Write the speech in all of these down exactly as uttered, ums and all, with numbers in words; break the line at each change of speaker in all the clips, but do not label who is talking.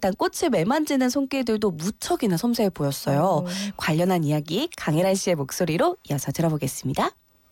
일단 꽃을 매만지는 손길들도 무척이나 섬세해 보였어요.
어.
관련한 이야기 강혜란 씨의 목소리로 이어서 들어보겠습니다.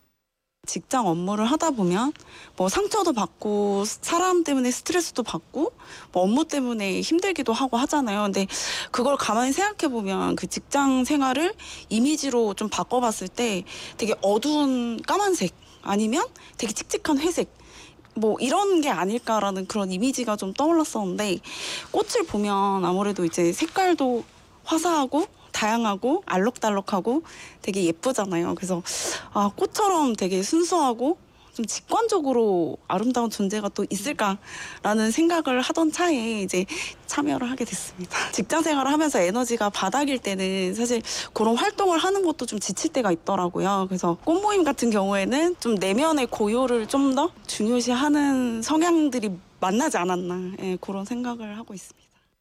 직장 업무를 하다 보면 뭐 상처도 받고 사람 때문에 스트레스도 받고 뭐 업무 때문에 힘들기도 하고 하잖아요. 근데 그걸 가만히 생각해 보면 그 직장 생활을 이미지로 좀 바꿔봤을 때 되게 어두운 까만색 아니면 되게 칙칙한 회색 뭐 이런 게 아닐까라는 그런 이미지가 좀 떠올랐었는데 꽃을 보면 아무래도 이제 색깔도 화사하고 다양하고 알록달록하고 되게 예쁘잖아요. 그래서 아, 꽃처럼 되게 순수하고 좀 직관적으로 아름다운 존재가 또 있을까라는 생각을 하던 차에 이제 참여를 하게 됐습니다. 직장 생활을 하면서 에너지가 바닥일 때는 사실 그런 활동을 하는 것도 좀 지칠 때가 있더라고요. 그래서 꽃 모임 같은 경우에는 좀 내면의 고요를 좀 더 중요시하는 성향들이 만나지 않았나, 예, 그런 생각을 하고 있습니다.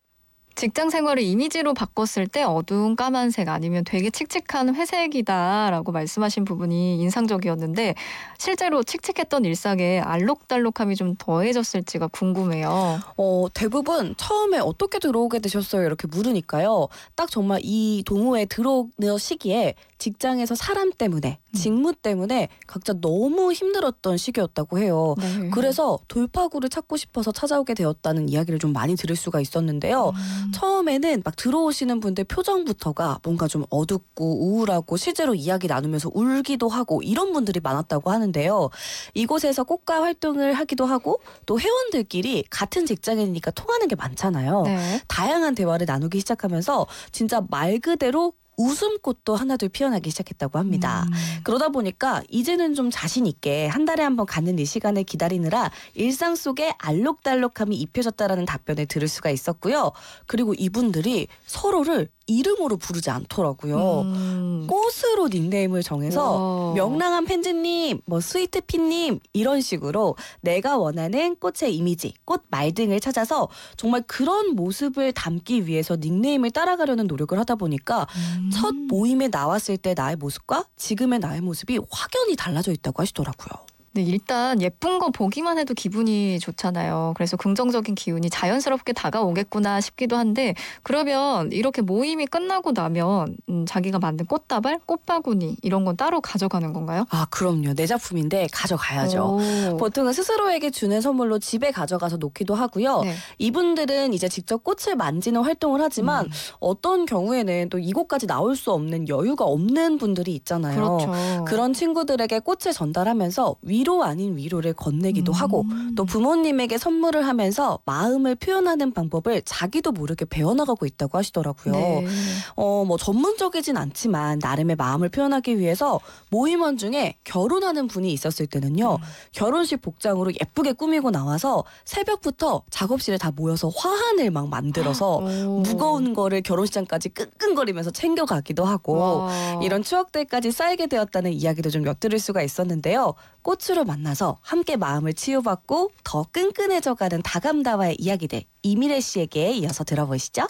직장 생활을 이미지로 바꿨을 때 어두운 까만색 아니면 되게 칙칙한 회색이다라고 말씀하신 부분이 인상적이었는데 실제로 칙칙했던 일상에 알록달록함이 좀 더해졌을지가 궁금해요.
어, 대부분 처음에 어떻게 들어오게 되셨어요? 이렇게 물으니까요. 딱 정말 이 동호회에 들어오는 시기에 직장에서 사람 때문에, 직무 때문에 각자 너무 힘들었던 시기였다고 해요.
네.
그래서 돌파구를 찾고 싶어서 찾아오게 되었다는 이야기를 좀 많이 들을 수가 있었는데요.
음.
처음에는 막 들어오시는 분들 표정부터가 뭔가 좀 어둡고 우울하고 실제로 이야기 나누면서 울기도 하고 이런 분들이 많았다고 하는데요. 이곳에서 꽃과 활동을 하기도 하고 또 회원들끼리 같은 직장이니까 통하는 게 많잖아요.
네.
다양한 대화를 나누기 시작하면서 진짜 말 그대로 웃음꽃도 하나둘 피어나기 시작했다고 합니다.
음.
그러다 보니까 이제는 좀 자신 있게 한 달에 한 번 가는 이 시간을 기다리느라 일상 속에 알록달록함이 입혀졌다라는 답변을 들을 수가 있었고요. 그리고 이분들이 서로를 이름으로 부르지 않더라고요.
음.
꽃으로 닉네임을 정해서
와.
명랑한 펜즈님, 뭐 스위트피님 이런 식으로 내가 원하는 꽃의 이미지, 꽃 말 등을 찾아서 정말 그런 모습을 담기 위해서 닉네임을 따라가려는 노력을 하다 보니까
음.
첫 모임에 나왔을 때 나의 모습과 지금의 나의 모습이 확연히 달라져 있다고 하시더라고요.
네, 일단 예쁜 거 보기만 해도 기분이 좋잖아요. 그래서 긍정적인 기운이 자연스럽게 다가오겠구나 싶기도 한데 그러면 이렇게 모임이 끝나고 나면 음, 자기가 만든 꽃다발, 꽃바구니 이런 건 따로 가져가는 건가요?
아, 그럼요. 내 작품인데 가져가야죠.
오.
보통은 스스로에게 주는 선물로 집에 가져가서 놓기도 하고요.
네.
이분들은 이제 직접 꽃을 만지는 활동을 하지만
음.
어떤 경우에는 또 이곳까지 나올 수 없는 여유가 없는 분들이 있잖아요.
그렇죠.
그런 친구들에게 꽃을 전달하면서 위로 아닌 위로를 건네기도
음.
하고 또 부모님에게 선물을 하면서 마음을 표현하는 방법을 자기도 모르게 배워나가고 있다고 하시더라고요.
네.
어, 뭐 전문적이진 않지만 나름의 마음을 표현하기 위해서 모임원 중에 결혼하는 분이 있었을 때는요.
음.
결혼식 복장으로 예쁘게 꾸미고 나와서 새벽부터 작업실에 다 모여서 화환을 막 만들어서
오.
무거운 거를 결혼식장까지 끙끙거리면서 챙겨가기도 하고
와.
이런 추억들까지 쌓이게 되었다는 이야기도 좀 엿들을 수가 있었는데요. 꽃으로 만나서 함께 마음을 치유받고 더 끈끈해져가는 다감다와의 이야기들 이미래 씨에게 이어서 들어보시죠.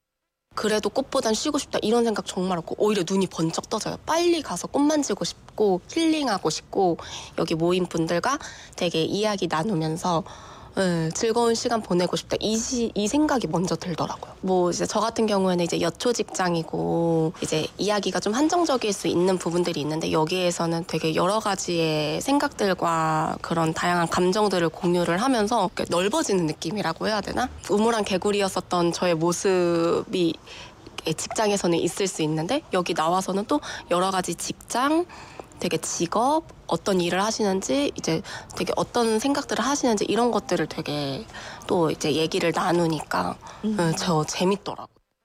그래도 꽃보단 쉬고 싶다 이런 생각 정말 없고 오히려 눈이 번쩍 떠져요. 빨리 가서 꽃 만지고 싶고 힐링하고 싶고 여기 모인 분들과 되게 이야기 나누면서 네, 즐거운 시간 보내고 싶다 이, 시, 이 생각이 먼저 들더라고요. 뭐 이제 저 같은 경우에는 이제 여초 직장이고 이제 이야기가 좀 한정적일 수 있는 부분들이 있는데 여기에서는 되게 여러 가지의 생각들과 그런 다양한 감정들을 공유를 하면서 넓어지는 느낌이라고 해야 되나? 우물한 개구리였었던 저의 모습이 직장에서는 있을 수 있는데 여기 나와서는 또 여러 가지 직장 되게 직업, 어떤 일을 하시는지, 이제 되게 어떤 생각들을 하시는지 이런 것들을 되게 또 이제 얘기를 나누니까
음.
네, 저 재밌더라고요.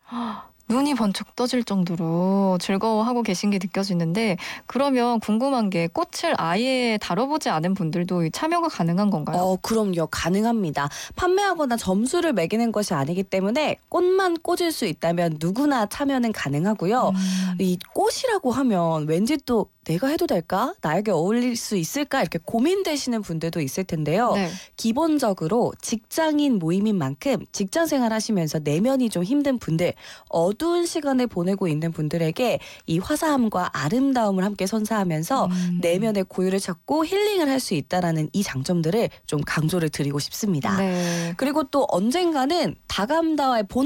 눈이 번쩍 떠질 정도로 즐거워하고 계신 게 느껴지는데 그러면 궁금한 게 꽃을 아예 다뤄보지 않은 분들도 참여가 가능한 건가요?
어, 그럼요. 가능합니다. 판매하거나 점수를 매기는 것이 아니기 때문에 꽃만 꽂을 수 있다면 누구나 참여는 가능하고요.
음.
이 꽃이라고 하면 왠지 또 내가 해도 될까? 나에게 어울릴 수 있을까? 이렇게 고민되시는 분들도 있을 텐데요.
네.
기본적으로 직장인 모임인 만큼 직장 생활 하시면서 내면이 좀 힘든 분들, 어두운 시간을 보내고 있는 분들에게 이 화사함과 아름다움을 함께 선사하면서
음.
내면의 고요를 찾고 힐링을 할 수 있다라는 이 장점들을 좀 강조를 드리고 싶습니다.
네.
그리고 또 언젠가는 다감다와의 본